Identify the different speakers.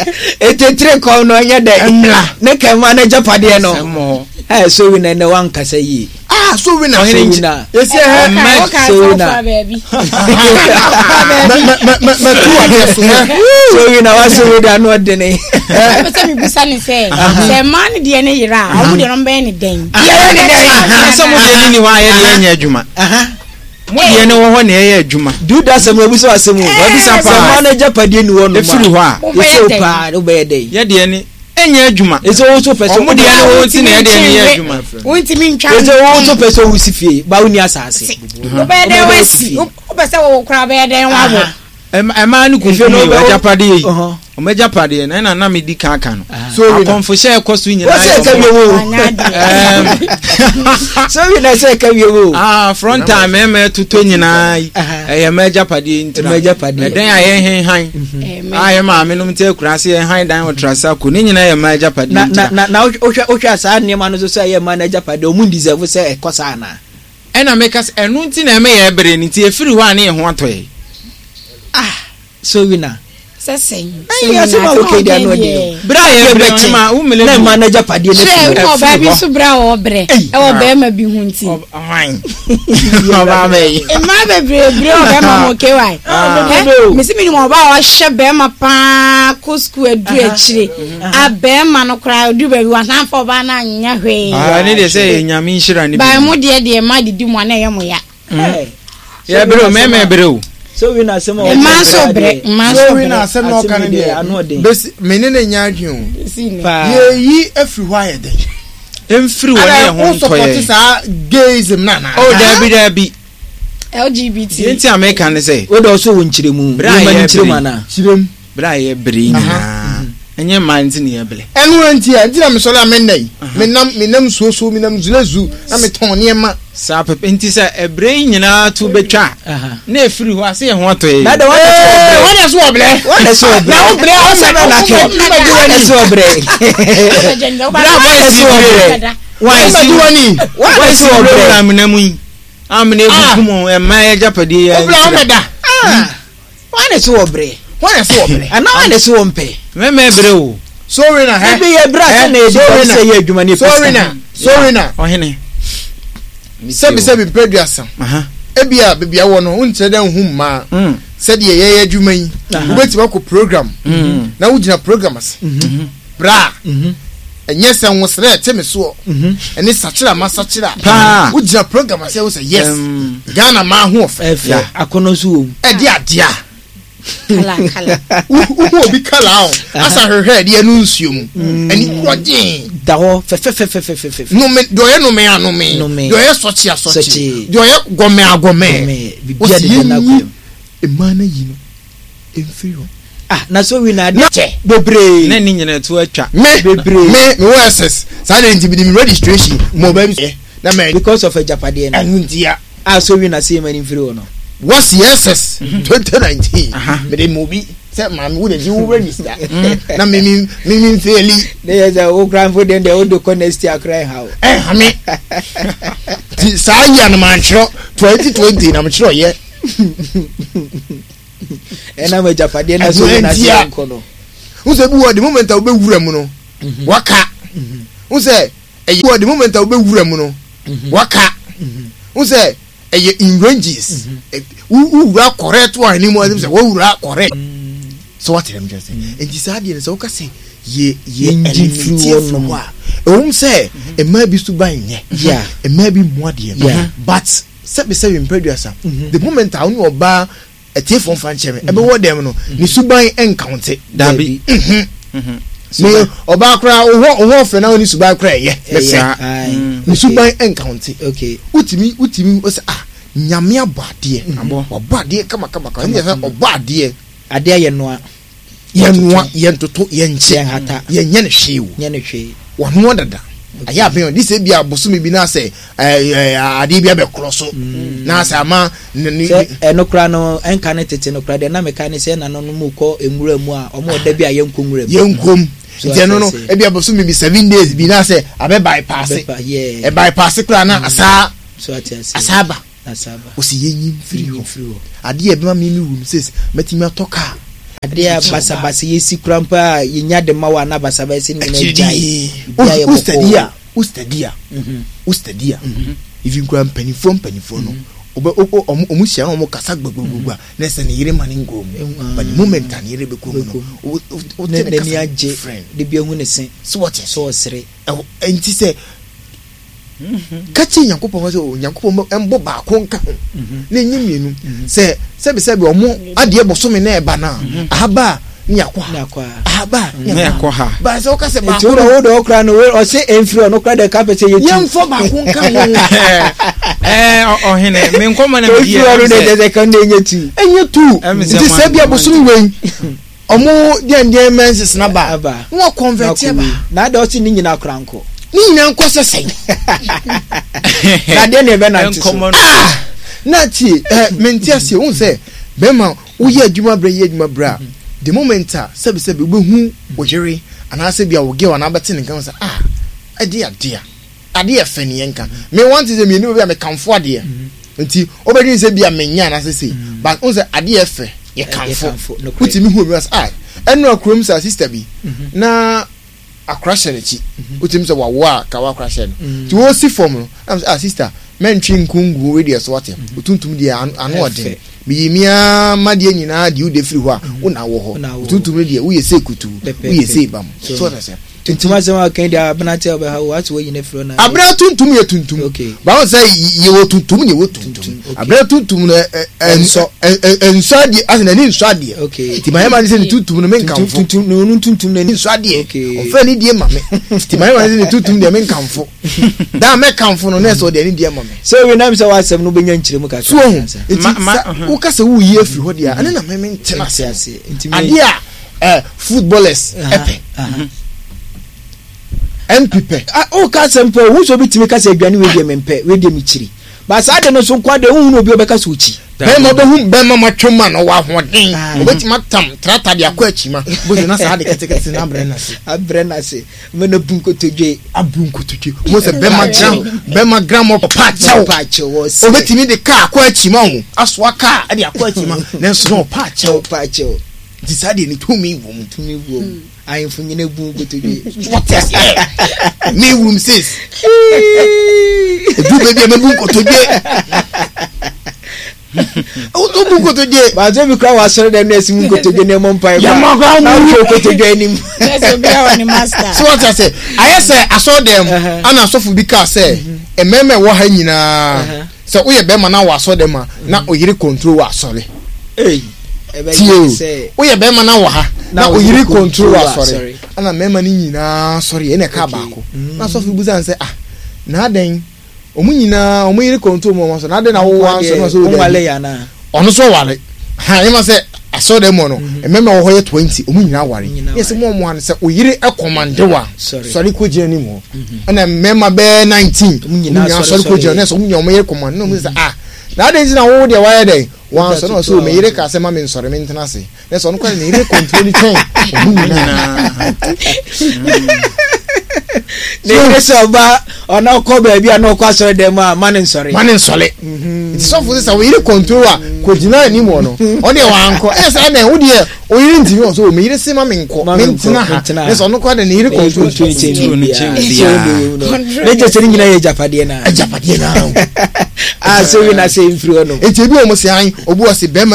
Speaker 1: Etetre ko no nya de emla ne kema na japade no so we na wan kasa yi
Speaker 2: so we na
Speaker 1: yes
Speaker 3: so na baby
Speaker 1: so we na was we da no de ne
Speaker 3: but me bisa ni say the man de ne yira awu de no be ni den
Speaker 4: so mo de ni wa ye de nya adwuma mo de ne wo ho ne ye adwuma
Speaker 1: do that some obi so asemu obi sa pa man japade ni wo no ma
Speaker 4: efiri ho a
Speaker 1: so pa do be dey
Speaker 4: ye de ni enya adwuma
Speaker 1: eso wo so person
Speaker 4: mo de ne wo ti ne ye de ni ye adwuma
Speaker 3: wonti mi ntwa
Speaker 1: eso wo so person wo sifie ba woni asase
Speaker 3: wo be dey wasi wo be say wo kra be dey wa wo
Speaker 4: ema ni ku no be japade yi o me japade na me di kaka no
Speaker 2: so
Speaker 4: akonfo share cost nyina
Speaker 1: yo so we na say ka wo
Speaker 4: front time me tuto nyina e me japade ntra
Speaker 1: me japade
Speaker 4: den aye hen aye ma me no mte kurase hen dan wo trasa ko ni nyina ye me japade
Speaker 1: na ohwa asa ne ma no so aye ma na japade o mu deserve say e kosa na
Speaker 4: ena make us enu nti na me ye bere ni ti efiri ho ane ye ho atoy
Speaker 1: so we na
Speaker 3: sesen
Speaker 1: ya se ma okay dia no de
Speaker 4: bra ye be ma wo mele
Speaker 1: na manager pade ne
Speaker 3: o ba bi so bra o bre e o be ma bi hunti
Speaker 4: ahan o ba me
Speaker 3: e ma be bre o be ma mo ke wai me se mi mo ba o hye be ma pa kusku edu echire a be ma no kra odu ba bi wa san fo ba na nya hwe
Speaker 4: ne de se nyame nhira ni
Speaker 3: ba mo de ma didi mo na ye mo ya
Speaker 4: ya bro me bro
Speaker 1: so we na sema
Speaker 3: so
Speaker 2: we na sema no kan de bes menene nya adwen ye yi afri ho ayede
Speaker 4: emfiri wo ne ho
Speaker 2: support sa gayism na
Speaker 4: dabi
Speaker 3: LGBT
Speaker 4: yenti America ne say
Speaker 1: we do so won kiremu
Speaker 4: ma
Speaker 1: kiremu na
Speaker 2: kirem
Speaker 4: bra ye bri nyina enye manzi ne yebele
Speaker 2: enu antia ntina me so la menai menam so menam zulazu na me ton ne ma
Speaker 4: sa pepe nti sa ebre nyina tu betwa na efiri ho ase ye ho atoy
Speaker 1: na da
Speaker 2: wona so obre
Speaker 1: na obre o se na la ke na so obre bra so obre
Speaker 2: why
Speaker 4: so obre na menamu yi amne bukumo e ma ya japade ya
Speaker 2: obre o meda
Speaker 1: why so obre ana why so ompe
Speaker 4: me ebre o
Speaker 2: so we na he
Speaker 1: be ye bra na e do say ye adwuma ne
Speaker 2: so we na
Speaker 4: ohene
Speaker 2: sebi peduasa ebia bibia wo no unche dan humma se de ye adwuma yi ubeti ba ko program na wugina programas bra enye se nwosre teme so eni sachira masachira wugina programas se wo say yes Ghana ma ho of
Speaker 1: akono so
Speaker 2: e dia
Speaker 3: kala
Speaker 2: obi kala o asa hwehwe de enu nsuo mu eni kroje
Speaker 1: da ho fe
Speaker 2: no me do ye no me anu me do ye sochi do ye gome
Speaker 1: bibia de na ko
Speaker 2: emana yi no emfiro
Speaker 1: na so we na de bebre
Speaker 4: na ni nyina to atwa
Speaker 2: me bebre me SS sa na nti registration mo ba bi na me
Speaker 1: because of a japade
Speaker 2: anu ntia
Speaker 1: so we na say many free no
Speaker 2: what's SS 2019 me de mobi say man we dey you register na me fairly
Speaker 1: there is a grandfather then the old connect cry how
Speaker 2: me sa ya na man chro 2020 na me chro ye
Speaker 1: ena me japade na so na say nkono
Speaker 2: unse bu wo the moment we wura mu no waka unse e wo the moment we wura mu no waka unse in ranges wura correct one ni mo say wura correct so what them just say and decide you say okay ye eliminate from wa say e ma bi su ban ye e ma bi mo ade but say in producer the moment I only oba e tie fon fan cheme e be wo dem no ni su ban encounter
Speaker 4: dabi
Speaker 2: me oba kra wo fe na oni su ban kra ye ni su ban encounter
Speaker 1: okay
Speaker 2: utimi o say nyame abade abade kama ni say obade
Speaker 1: ade ye noa
Speaker 2: ye ntoto ye nche
Speaker 1: hata
Speaker 2: ye nye ne hwewu
Speaker 1: nye ne hwe
Speaker 2: wono dada aya ben this be abosomi bi na say ade bi abekroso na say ama
Speaker 1: no kra no enka ne tete no kra de na meka ne say na no mu ko enwura mu a omo da bi a yenkonwura mu
Speaker 2: yenkom je no e bi abosomi bi 7 days bi na say abe bypass e bypass kra na asa
Speaker 1: so
Speaker 2: asaba o si yenyin free ade e be ma mi room says metimi atoka
Speaker 1: Adia basa yesi krampa yenya de mawa na basa basa ni na jai.
Speaker 2: Ustadia. Even grand penifon no. Omu sia omu kasa gbogbo na se ne yire mane ngom. But the moment an yire be ko no. O te ne
Speaker 1: ni age de bia hu ne sen.
Speaker 2: So what
Speaker 1: so sere.
Speaker 2: Enti se kachi Nyankopon so Nyankopon embo ba ko nka ho. Na nyimienu se sebe omo ade bosome na eba na. Ahaba nyakwa ahaba
Speaker 4: nyakwa ha
Speaker 2: ba so ka se ba
Speaker 1: ko no do okra no o se enfri no kra de ka pese yetu
Speaker 2: yemfo ba ko nka
Speaker 4: ho hene me nkoma na
Speaker 1: me die no de kan de nyetu
Speaker 2: nti se bia bosome wen omo de menses na ba no convert ba
Speaker 1: na da o ti ni nyina kra nko
Speaker 2: ni nyina nko se sen
Speaker 1: na de ne be na nko
Speaker 2: na ti mentiase un se be ma wo ye adwuma bra the moment sabi we hu ojere anase bia wo ge wana beti nkan say ade afani yenka me want is me no bia me kanfo ade nti obedi say bia menya na say but on say ade afa ye kanfo utimi hu me was eno akrom sa sister bi na akrashe ne chi utimi say wawo a ka wa akrashe no ti wo si form no am say sister mentwi nkungu we dey so what utuntum dey anu ode miyimia madie nyina di ude firi ho a una wo ho tuntum de wo ye sekutu wo ye sebam so na se
Speaker 1: tuntum asema kan dia abnate oba ha what wo yine firi na
Speaker 2: abra tuntum ye tuntum ba wo say ye wo tuntum ye wo tuntum abra tuntum na enso di asena ni nso ade ti mayema ni se tuntum no menkamfo
Speaker 1: tuntum no tuntum na ni
Speaker 2: nso ade o fe ni die mame ti mayema ni se tuntum de menkamfo da mekamfo no na so de ni die mame
Speaker 1: so we na se wasem no benya nkyire mu ka
Speaker 2: so wo ka se wo ye firi ho dia ane na meme ntena ase ade a footballers epe MPP
Speaker 1: o ka sempo wo so bitimi ka se aduane we die mempe we die mi chiri ba sa de no so kwa de hu no obi obeka so chi
Speaker 2: be mo be hu be ma twoma no wa hoden obeti matam trata de akwa achima bo na sa de ketekete na
Speaker 1: abrena se me no bunkotodwe
Speaker 2: mo se be ma gram of patch obeti mi de ka akwa achima ho aso aka de akwa achima na so no patch decide ni tumi wom ayinfo nyina bunkotodwe what is me room says do baby me bunkotodwe o bunkotodwe
Speaker 1: ba zo bi kwa wasore dem na simu nkotodwe na mo mpai ba na wo nkotodwe nim
Speaker 3: so bi a woni master
Speaker 2: so what I say I say aso dem ana asofu bi ka say ememe wo ha nyina say wo ye be ma na waso dem na oyiri control wa asore wo ye be ma na wo ha na oyiri control wa asore ana mema ni nyina sorry ene ka baako na asofu bu san say na den omu nyina omu yiri control mo so na den na wo wan so
Speaker 1: wale ya na
Speaker 2: ono so wale ha e ma say aso dem no ememe wo ho ye 20 omu nyina ware yes mo an say oyiri e commande wa sorry ko je ni mo ana mema be 19 omu nyina sorry ko je na so omu nyina omu yiri commande no mo say na den na wo de wa dey wan so no so me yiri ka say ma me sorry me ntena say na so no kwa ni yiri control ni ten omu nyina
Speaker 1: ne se oba ona ko ba bia na ko asore dem a manin sore
Speaker 2: it's so for this we yiri control a ko jina ni mo no o de wa anko say na wo de o yiri ntimi so me yiri se ma me nko me ntina ha ne so no kwa de ni yiri control
Speaker 1: ni ne je se nyina ye japade na
Speaker 2: so we na say free no
Speaker 1: e
Speaker 2: bi o mo se an obu o se be